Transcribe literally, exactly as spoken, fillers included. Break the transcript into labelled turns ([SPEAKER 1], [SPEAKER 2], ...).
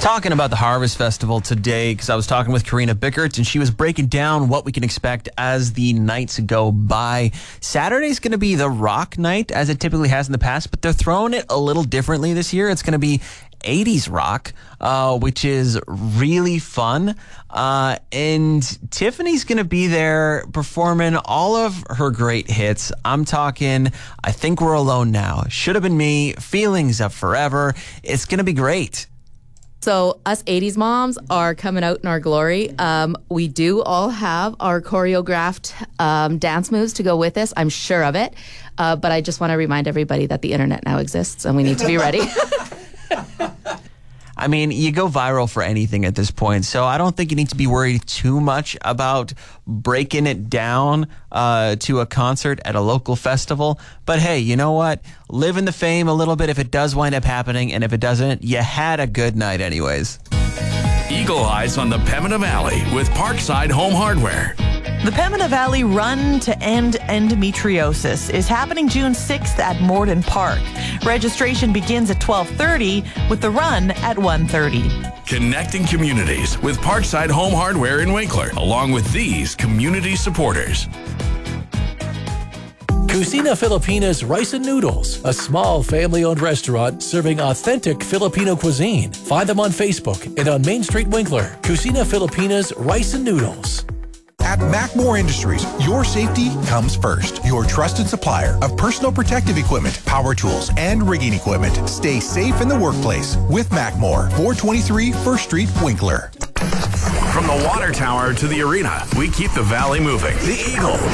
[SPEAKER 1] Talking about the Harvest Festival today because I was talking with Karina Bickerts and she was breaking down what we can expect as the nights go by. Saturday's going to be the rock night as it typically has in the past, but they're throwing it a little differently this year. It's going to be eighties rock, uh, which is really fun. Uh, and Tiffany's going to be there performing all of her great hits. I'm talking I Think We're Alone Now, Should Have Been Me, Feelings of Forever. It's going to be great.
[SPEAKER 2] So us eighties moms are coming out in our glory. Um, we do all have our choreographed um, dance moves to go with this. I'm sure of it. Uh, but I just want to remind everybody that the internet now exists and we need to be ready.
[SPEAKER 1] I mean, you go viral for anything at this point, so I don't think you need to be worried too much about breaking it down uh, to a concert at a local festival. But hey, you know what? Live in the fame a little bit if it does wind up happening, and if it doesn't, you had a good night anyways.
[SPEAKER 3] Eagle Eyes on the Pembina Valley with Parkside Home Hardware.
[SPEAKER 4] The Pembina Valley Run to End Endometriosis is happening June sixth at Morden Park. Registration begins at twelve thirty with the run at one thirty.
[SPEAKER 3] Connecting communities with Parkside Home Hardware in Winkler, along with these community supporters.
[SPEAKER 5] Cucina Filipina's Rice and Noodles, a small family-owned restaurant serving authentic Filipino cuisine. Find them on Facebook and on Main Street Winkler. Cucina Filipina's Rice and Noodles.
[SPEAKER 6] At Macmore Industries, your safety comes first. Your trusted supplier of personal protective equipment, power tools, and rigging equipment. Stay safe in the workplace with Macmore. four twenty-three First Street, Winkler.
[SPEAKER 3] From the water tower to the arena, we keep the valley moving. The Eagle